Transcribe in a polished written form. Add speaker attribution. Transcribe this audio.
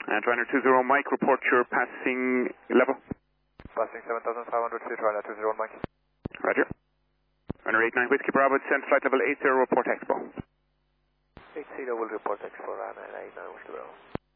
Speaker 1: Ryanair 20 Mike, report your passing level.
Speaker 2: Passing 7,500 feet, Ryanair 20 Mike.
Speaker 1: Roger. Ryanair 89 Whiskey Bravo, descend flight level 80, report Expo.
Speaker 2: 80 will report Expo, Ryanair 89 Whiskey Bravo.